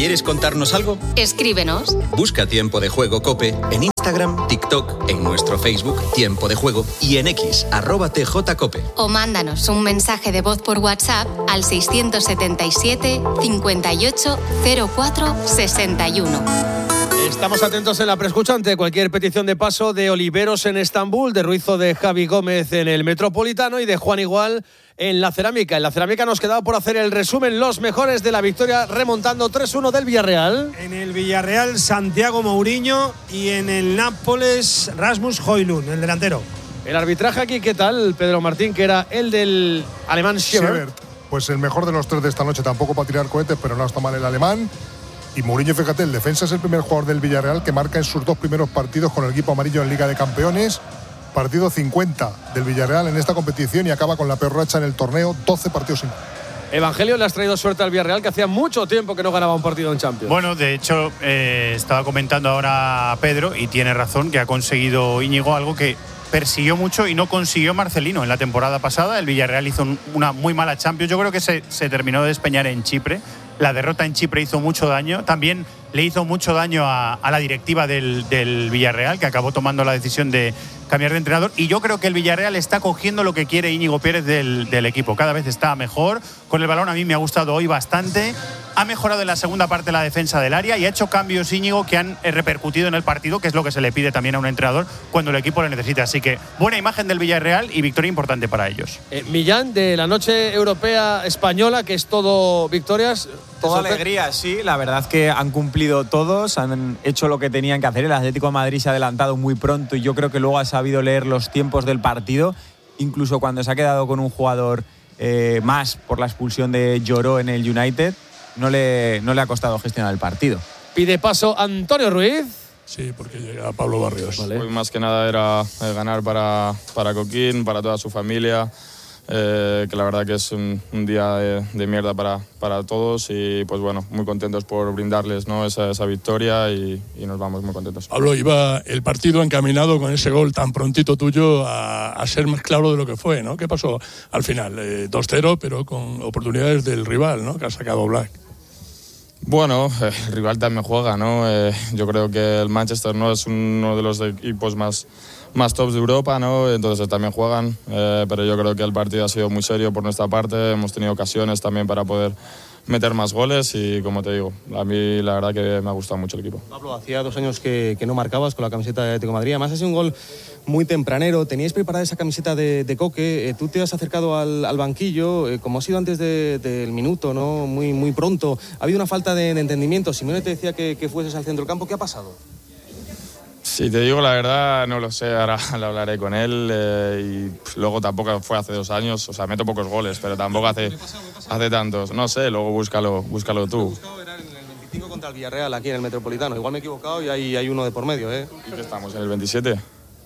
¿Quieres contarnos algo? Escríbenos. Busca Tiempo de Juego COPE en Instagram, TikTok, en nuestro Facebook Tiempo de Juego y en X @TJCOPE. O mándanos un mensaje de voz por WhatsApp al 677 58 04 61. Estamos atentos en la preescucha ante cualquier petición de paso de Oliveros en Estambul, de Ruizo de Javi Gómez en el Metropolitano y de Juan Igual en la Cerámica. En la Cerámica nos quedaba por hacer el resumen, los mejores de la victoria remontando 3-1 del Villarreal. En el Villarreal, Santiago Mourinho, y en el Nápoles, Rasmus Højlund, el delantero. El arbitraje aquí, ¿qué tal, Pedro Martín? Que era el del alemán Siebert. Pues el mejor de los tres de esta noche, tampoco para tirar cohetes, pero no está mal el alemán. Y Mourinho, fíjate, el defensa es el primer jugador del Villarreal que marca en sus 2 primeros partidos con el equipo amarillo en Liga de Campeones. Partido 50 del Villarreal en esta competición y acaba con la peor racha en el torneo, 12 partidos sin. Evangelio, le has traído suerte al Villarreal, que hacía mucho tiempo que no ganaba un partido en Champions. Bueno, de hecho, estaba comentando ahora Pedro, y tiene razón, que ha conseguido Íñigo algo que persiguió mucho y no consiguió Marcelino en la temporada pasada. El Villarreal hizo una muy mala Champions. Yo creo que se terminó de despeñar en Chipre. La derrota en Chipre hizo mucho daño. También le hizo mucho daño a la directiva del Villarreal, que acabó tomando la decisión de cambiar de entrenador. Y yo creo que el Villarreal está cogiendo lo que quiere Íñigo Pérez del equipo. Cada vez está mejor. Con el balón a mí me ha gustado hoy bastante. Ha mejorado en la segunda parte la defensa del área y ha hecho cambios Íñigo que han repercutido en el partido, que es lo que se le pide también a un entrenador cuando el equipo lo necesita. Así que buena imagen del Villarreal y victoria importante para ellos. Millán, de la noche europea española, que es todo victorias. Toda alegría, sí. La verdad que han cumplido todos, han hecho lo que tenían que hacer. El Atlético de Madrid se ha adelantado muy pronto y yo creo que luego ha sabido leer los tiempos del partido. Incluso cuando se ha quedado con un jugador más por la expulsión de Lloró en el United, no le ha costado gestionar el partido. Pide paso Antonio Ruiz. Sí, porque llega Pablo Barrios. Vale. Pues más que nada era ganar para Coquín, para toda su familia. Que la verdad que es un día de mierda para todos y pues bueno, muy contentos por brindarles, ¿no?, esa victoria y nos vamos muy contentos. Pablo, iba el partido encaminado con ese gol tan prontito tuyo a ser más claro de lo que fue, ¿no? ¿Qué pasó al final? 2-0, pero con oportunidades del rival, ¿no?, que ha sacado Black. Bueno, el rival también juega, ¿no? Yo creo que el Manchester, ¿no?, es uno de los equipos más tops de Europa, ¿no? Entonces también juegan, pero yo creo que el partido ha sido muy serio por nuestra parte. Hemos tenido ocasiones también para poder meter más goles y, como te digo, a mí la verdad que me ha gustado mucho el equipo. Pablo, hacía 2 años que no marcabas con la camiseta de Atlético de Madrid. Además ha sido un gol muy tempranero. Teníais preparada esa camiseta de Coque. Tú te has acercado al banquillo, como ha sido antes del minuto, ¿no? Muy pronto. Ha habido una falta de entendimiento. Simeone te decía que fueses al centro del campo. ¿Qué ha pasado? Si te digo la verdad, no lo sé, ahora lo hablaré con él y luego tampoco fue hace 2 años, o sea, meto pocos goles, pero tampoco hace tantos, no sé, luego búscalo tú. Era en el 25 contra el Villarreal aquí en el Metropolitano, igual me he equivocado y hay uno de por medio, ¿eh? ¿Y qué estamos, en el 27?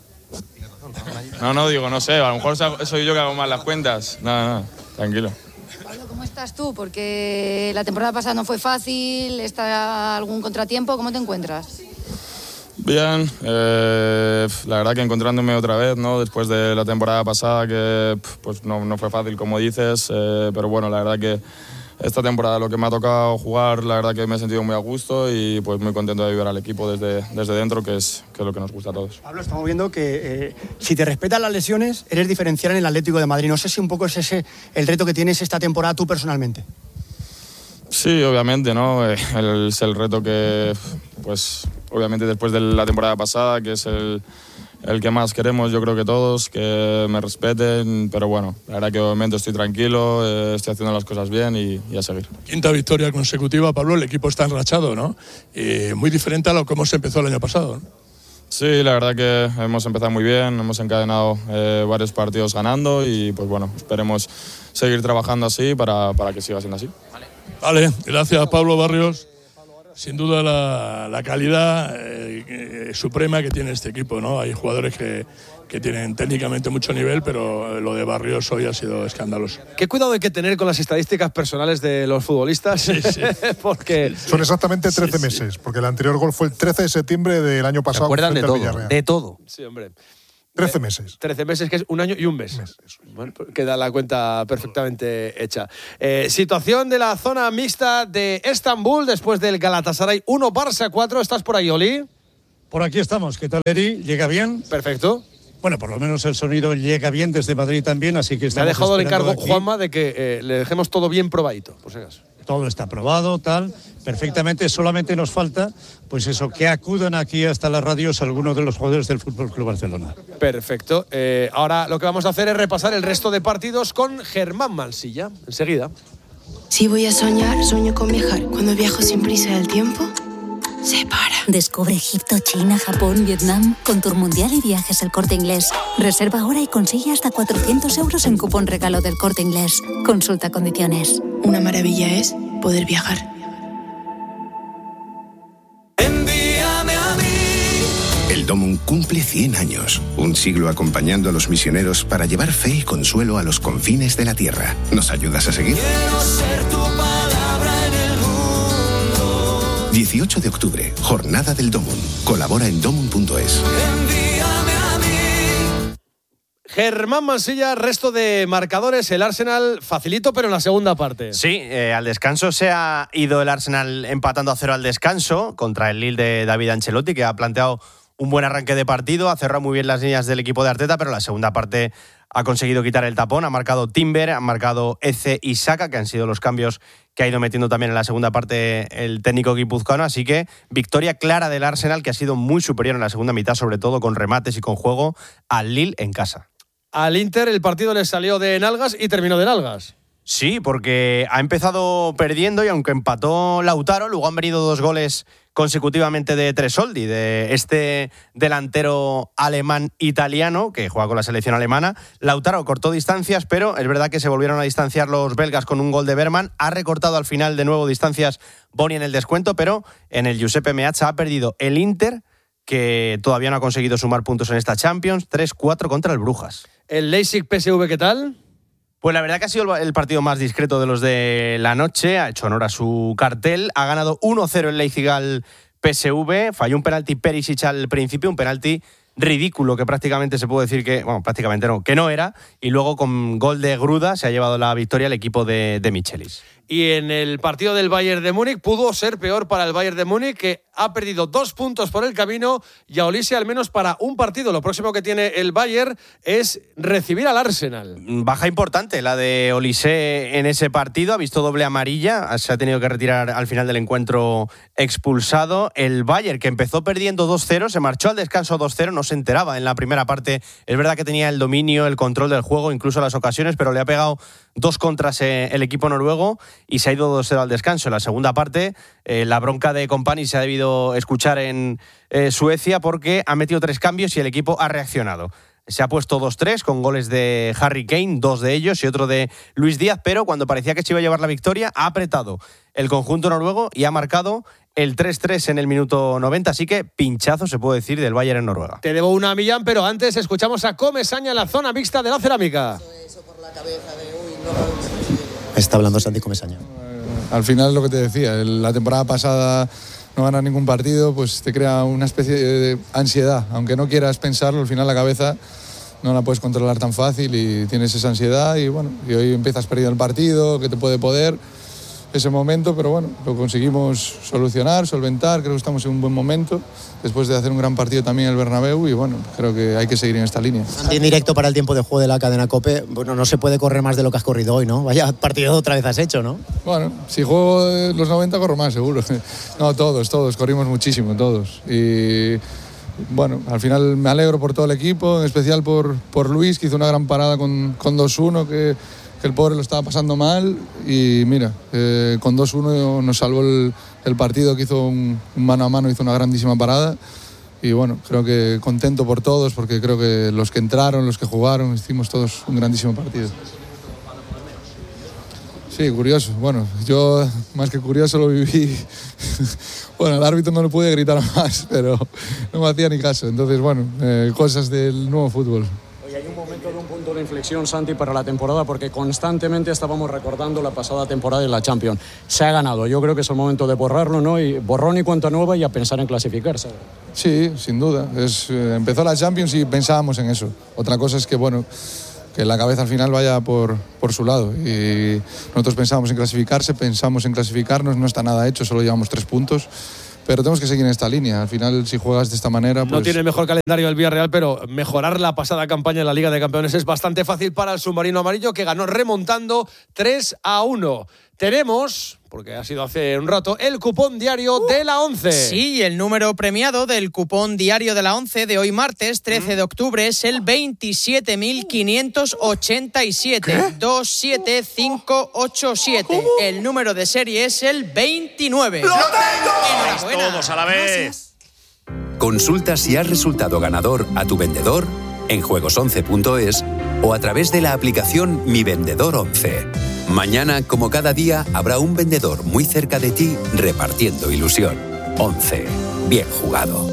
No, digo, no sé, a lo mejor soy yo que hago mal las cuentas, no, tranquilo. Pablo, ¿cómo estás tú? Porque la temporada pasada no fue fácil, está algún contratiempo, ¿cómo te encuentras? Bien, la verdad que encontrándome otra vez, ¿no?, después de la temporada pasada que pues no fue fácil como dices, pero bueno, la verdad que esta temporada lo que me ha tocado jugar, la verdad que me he sentido muy a gusto y pues muy contento de ayudar al equipo desde dentro, que es lo que nos gusta a todos. Pablo, estamos viendo que si te respetan las lesiones, eres diferencial en el Atlético de Madrid. No sé si un poco es ese el reto que tienes esta temporada tú personalmente. Sí, obviamente, ¿no? Es el reto que, pues, obviamente después de la temporada pasada, que es el que más queremos, yo creo que todos, que me respeten, pero bueno, la verdad que de momento estoy tranquilo, estoy haciendo las cosas bien y a seguir. 5ª victoria consecutiva, Pablo, el equipo está enrachado, ¿no? Muy diferente a lo que hemos empezado el año pasado, ¿no? Sí, la verdad que hemos empezado muy bien, hemos encadenado varios partidos ganando y pues bueno, esperemos seguir trabajando así para que siga siendo así. Vale, gracias Pablo Barrios. Sin duda la calidad suprema que tiene este equipo, ¿no? Hay jugadores que tienen técnicamente mucho nivel, pero lo de Barrios hoy ha sido escandaloso. ¿Qué cuidado hay que tener con las estadísticas personales de los futbolistas? Sí. Porque son exactamente 13 meses, porque el anterior gol fue el 13 de septiembre del año pasado. ¿Se acuerdan de todo? De todo. Sí, hombre. 13 meses. 13 meses, que es un año y un mes. Bueno, pues queda la cuenta perfectamente hecha. Situación de la zona mixta de Estambul después del Galatasaray 1, Barça 4. ¿Estás por ahí, Oli? Por aquí estamos. ¿Qué tal, Eri? ¿Llega bien? Perfecto. Bueno, por lo menos el sonido llega bien desde Madrid también, así que estamos. Me ha dejado el encargo, aquí. Juanma, de que le dejemos todo bien probadito, por si acaso. Todo está probado, tal, perfectamente. Solamente nos falta, pues eso, que acudan aquí hasta las radios algunos de los jugadores del Fútbol Club Barcelona. Perfecto. Ahora lo que vamos a hacer es repasar el resto de partidos con Germán Mansilla. Enseguida. Si voy a soñar, sueño con viajar. Cuando viajo sin prisa del tiempo se para. Descubre Egipto, China, Japón, Vietnam con Tour Mundial y Viajes El Corte Inglés. Reserva ahora y consigue hasta 400 euros en cupón regalo del Corte Inglés. Consulta condiciones. Una maravilla es poder viajar. Envíame a mí. El Domum cumple 100 años, un siglo acompañando a los misioneros para llevar fe y consuelo a los confines de la tierra. ¿Nos ayudas a seguir? Quiero ser tu palabra en el mundo. 18 de octubre, Jornada del Domum. Colabora en domum.es. Envíame a mí. Germán Mansilla, resto de marcadores. El Arsenal facilito, pero en la segunda parte. Sí, al descanso se ha ido el Arsenal empatando a 0 al descanso contra el Lille de David Ancelotti, que ha planteado un buen arranque de partido, ha cerrado muy bien las líneas del equipo de Arteta, pero la segunda parte ha conseguido quitar el tapón. Ha marcado Timber, ha marcado Eze y Saka, que han sido los cambios que ha ido metiendo también en la segunda parte el técnico guipuzcoano. Así que victoria clara del Arsenal, que ha sido muy superior en la segunda mitad, sobre todo con remates y con juego, al Lille en casa. Al Inter el partido le salió de nalgas y terminó de nalgas. Sí, porque ha empezado perdiendo y aunque empató Lautaro, luego han venido 2 goles consecutivamente de Tresoldi, de este delantero alemán-italiano que juega con la selección alemana. Lautaro cortó distancias, pero es verdad que se volvieron a distanciar los belgas con un gol de Berman. Ha recortado al final de nuevo distancias Boni en el descuento, pero en el Giuseppe Meazza ha perdido el Inter, que todavía no ha conseguido sumar puntos en esta Champions, 3-4 contra el Brujas. ¿El Leipzig-PSV qué tal? Pues la verdad que ha sido el partido más discreto de los de la noche, ha hecho honor a su cartel, ha ganado 1-0 el Leipzig al PSV, falló un penalti Perisic al principio, un penalti ridículo que prácticamente se puede decir que, bueno, prácticamente no, que no era, y luego con gol de Gruda se ha llevado la victoria el equipo de Michelis. Y en el partido del Bayern de Múnich pudo ser peor para el Bayern de Múnich, que ha perdido 2 puntos por el camino y a Olise al menos para un partido. Lo próximo que tiene el Bayern es recibir al Arsenal. Baja importante la de Olise en ese partido, ha visto doble amarilla, se ha tenido que retirar al final del encuentro expulsado. El Bayern, que empezó perdiendo 2-0, se marchó al descanso 2-0, no se enteraba en la primera parte. Es verdad que tenía el dominio, el control del juego, incluso las ocasiones, pero le ha pegado 2 contras el equipo noruego y se ha ido 2-0 al descanso. En la segunda parte, la bronca de Kompany se ha debido escuchar en Suecia porque ha metido 3 cambios y el equipo ha reaccionado. Se ha puesto 2-3 con goles de Harry Kane, 2 de ellos y otro de Luis Díaz, pero cuando parecía que se iba a llevar la victoria, ha apretado el conjunto noruego y ha marcado el 3-3 en el minuto 90, así que pinchazo se puede decir del Bayern en Noruega. Te debo una, Millán, pero antes escuchamos a Comesaña en la zona mixta de la cerámica. Está hablando Santi Comesaña. Al final, lo que te decía, la temporada pasada no ganar ningún partido, pues te crea una especie de ansiedad. Aunque no quieras pensarlo, al final la cabeza no la puedes controlar tan fácil y tienes esa ansiedad y bueno, y hoy empiezas perdiendo el partido, que te puede poder ese momento, pero bueno, lo conseguimos solucionar, solventar, creo que estamos en un buen momento, después de hacer un gran partido también en el Bernabéu y bueno, creo que hay que seguir en esta línea. En directo para el tiempo de juego de la cadena COPE, bueno, no se puede correr más de lo que has corrido hoy, ¿no? Vaya partido otra vez has hecho, ¿no? Bueno, si juego los 90 corro más, seguro. No, todos, corrimos muchísimo, todos. Y bueno, al final me alegro por todo el equipo, en especial por Luis, que hizo una gran parada con 2-1, que el pobre lo estaba pasando mal y mira, con 2-1 nos salvó el partido, que hizo un mano a mano, hizo una grandísima parada y bueno, creo que contento por todos porque creo que los que entraron, los que jugaron, hicimos todos un grandísimo partido. Sí, curioso, bueno, yo más que curioso lo viví, bueno, al árbitro no le pude gritar más, pero no me hacía ni caso, entonces bueno, cosas del nuevo fútbol. Oye, hay un momento de un punto de inflexión, Santi, para la temporada, porque constantemente estábamos recordando la pasada temporada en la Champions. Se ha ganado, yo creo que es el momento de borrarlo, ¿no? Y borrón y cuenta nueva y a pensar en clasificarse. Sí, sin duda. Empezó la Champions y pensábamos en eso. Otra cosa es que, bueno, que la cabeza al final vaya por su lado. Y nosotros pensamos en clasificarnos, no está nada hecho, solo llevamos 3 puntos. Pero tenemos que seguir en esta línea. Al final, si juegas de esta manera, pues... No tiene el mejor calendario el Villarreal, pero mejorar la pasada campaña en la Liga de Campeones es bastante fácil para el submarino amarillo, que ganó remontando 3-1. Tenemos, porque ha sido hace un rato, el cupón diario de la 11. Sí, el número premiado del cupón diario de la 11 de hoy martes, 13 de octubre, es el 27.587. 27587. El número de serie es el 29. ¡Lo tengo! Enhorabuena. Todos a la vez. Consulta si has resultado ganador a tu vendedor en juegos11.es o a través de la aplicación Mi Vendedor 11. Mañana, como cada día, habrá un vendedor muy cerca de ti repartiendo ilusión. 11. Bien jugado.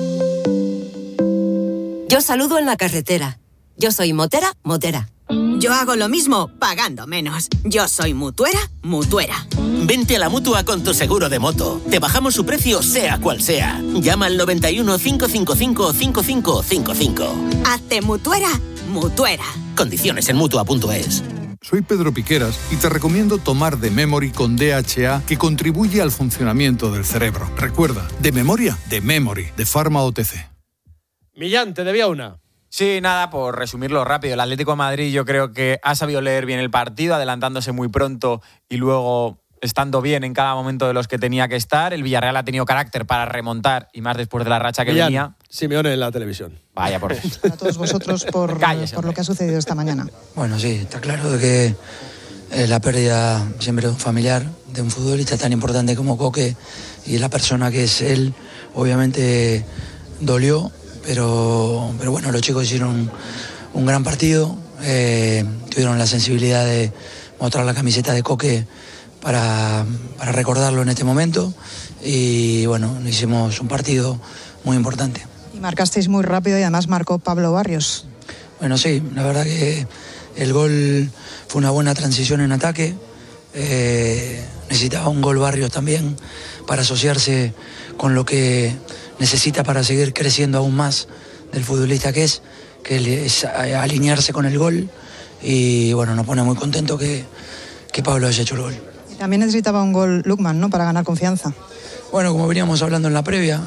Yo saludo en la carretera. Yo soy motera. Yo hago lo mismo, pagando menos. Yo soy mutuera. Vente a la Mutua con tu seguro de moto. Te bajamos su precio, sea cual sea. Llama al 91 555 5555. Hazte mutuera. Condiciones en Mutua.es. Soy Pedro Piqueras y te recomiendo tomar The Memory con DHA, que contribuye al funcionamiento del cerebro. Recuerda, de memoria, The Memory, de Pharma OTC. Millán, te debía una. Sí, nada, por resumirlo rápido. El Atlético de Madrid yo creo que ha sabido leer bien el partido, adelantándose muy pronto y luego estando bien en cada momento de los que tenía que estar. El Villarreal ha tenido carácter para remontar, y más después de la racha que Millán, venía. Simeone en la televisión. Vaya por Dios. A todos vosotros por lo que ha sucedido esta mañana. Bueno, sí, está claro de que la pérdida siempre de un familiar, de un futbolista tan importante como Coque y la persona que es él, obviamente dolió, pero bueno, los chicos hicieron un gran partido, tuvieron la sensibilidad de mostrar la camiseta de Coque para recordarlo en este momento, y bueno, hicimos un partido muy importante. Y marcasteis muy rápido y además marcó Pablo Barrios. Bueno, sí, la verdad que el gol fue una buena transición en ataque. Necesitaba un gol Barrios también para asociarse con lo que necesita para seguir creciendo aún más del futbolista que es alinearse con el gol. Y bueno, nos pone muy contento que Pablo haya hecho el gol. Y también necesitaba un gol Lukman, ¿no?, para ganar confianza. Bueno, como veníamos hablando en la previa,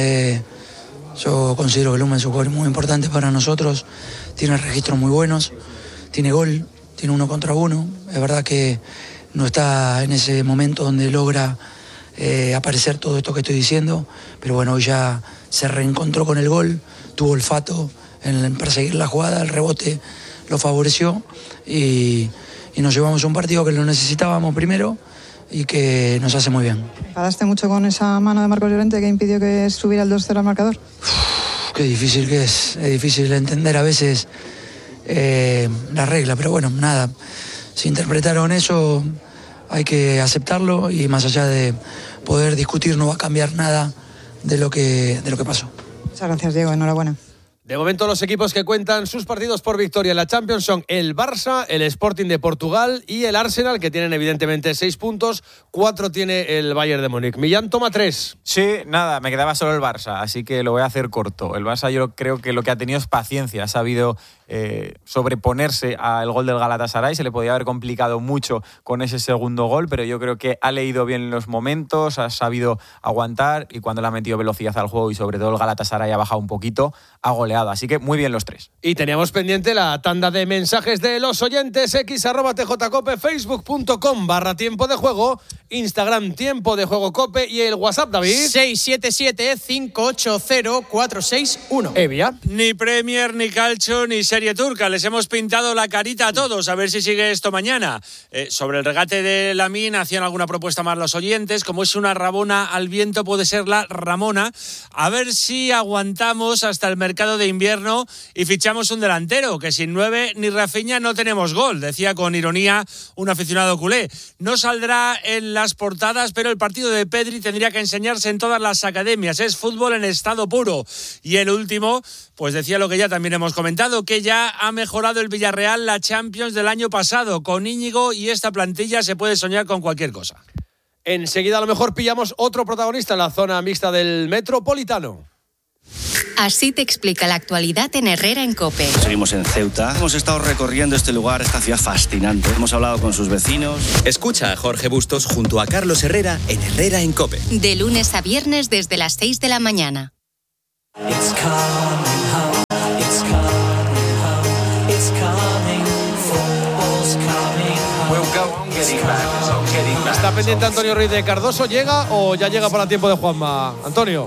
yo considero que Lukman es un jugador muy importante para nosotros. Tiene registros muy buenos, tiene gol, tiene 1 contra 1. Es verdad que no está en ese momento donde logra aparecer todo esto que estoy diciendo, pero bueno, hoy ya se reencontró con el gol, tuvo olfato en perseguir la jugada, el rebote lo favoreció y nos llevamos un partido que lo necesitábamos primero y que nos hace muy bien. ¿Enfadaste mucho con esa mano de Marcos Llorente que impidió que subiera el 2-0 al marcador? Qué difícil que es difícil entender a veces la regla, pero bueno, nada, si interpretaron eso hay que aceptarlo, y más allá de poder discutir no va a cambiar nada de lo que pasó. Muchas gracias, Diego, enhorabuena. De momento, los equipos que cuentan sus partidos por victoria en la Champions son el Barça, el Sporting de Portugal y el Arsenal, que tienen evidentemente 6 puntos. 4 tiene el Bayern de Múnich. Millán toma 3. Sí, nada, me quedaba solo el Barça, así que lo voy a hacer corto. El Barça yo creo que lo que ha tenido es paciencia, ha sabido sobreponerse al gol del Galatasaray. Se le podía haber complicado mucho con ese segundo gol, pero yo creo que ha leído bien los momentos, ha sabido aguantar, y cuando le ha metido velocidad al juego y sobre todo el Galatasaray ha bajado un poquito, ha goleado. Así que muy bien los 3. Y teníamos pendiente la tanda de mensajes de los oyentes. x@tjcope, facebook.com/tiempo de juego, Instagram tiempo de juego cope y el WhatsApp, David. 677-580-461. Evia. Ni Premier, ni Calcio, ni Serie Turca. Les hemos pintado la carita a todos. A ver si sigue esto mañana. Sobre el regate de Lamine hacían alguna propuesta más los oyentes. Como es una rabona al viento, puede ser la Ramona. A ver si aguantamos hasta el mercado de invierno y fichamos un delantero, que sin 9 ni Rafinha no tenemos gol, decía con ironía un aficionado culé. No saldrá en las portadas, pero el partido de Pedri tendría que enseñarse en todas las academias. Es fútbol en estado puro. Y el último, pues decía lo que ya también hemos comentado, que ya ha mejorado el Villarreal la Champions del año pasado. Con Íñigo y esta plantilla se puede soñar con cualquier cosa. Enseguida a lo mejor pillamos otro protagonista en la zona mixta del Metropolitano. Así te explica la actualidad en Herrera en COPE. Seguimos en Ceuta. Hemos estado recorriendo este lugar, esta ciudad fascinante. Hemos hablado con sus vecinos. Escucha a Jorge Bustos junto a Carlos Herrera en Herrera en COPE. De lunes a viernes desde las 6 de la mañana. Está pendiente Antonio Ruiz de Cardoso. ¿Llega o ya llega para tiempo de Juanma? Antonio.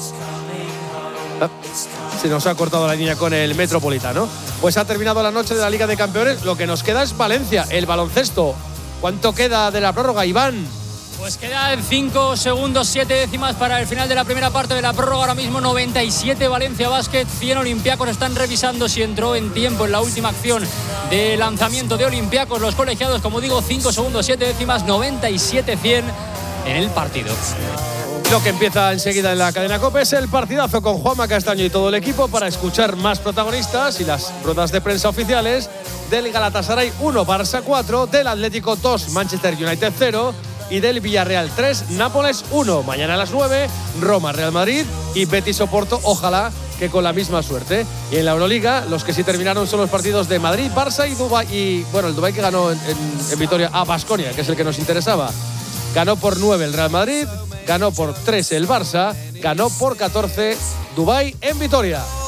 Se nos ha cortado la línea con el Metropolitano. Pues ha terminado la noche de la Liga de Campeones. Lo que nos queda es Valencia, el baloncesto. ¿Cuánto queda de la prórroga, Iván? Pues quedan 5 segundos, 7 décimas para el final de la primera parte de la prórroga. Ahora mismo 97 Valencia Basket, 100 Olympiacos. Están revisando si entró en tiempo en la última acción de lanzamiento de Olympiacos. Los colegiados, como digo, 5 segundos, 7 décimas, 97-100 en el partido. Lo que empieza enseguida en la cadena COPE es el partidazo con Juanma Castaño y todo el equipo para escuchar más protagonistas y las ruedas de prensa oficiales del Galatasaray 1, Barça 4, del Atlético 2, Manchester United 0 y del Villarreal 3, Nápoles 1. Mañana a las 9, Roma, Real Madrid y Betis Oporto, ojalá que con la misma suerte. Y en la Euroliga, los que sí terminaron son los partidos de Madrid, Barça y Dubái. Y bueno, el Dubái que ganó en Vitoria a Baskonia, que es el que nos interesaba. Ganó por 9 el Real Madrid, ganó por 3 el Barça, ganó por 14 Dubái en Vitoria.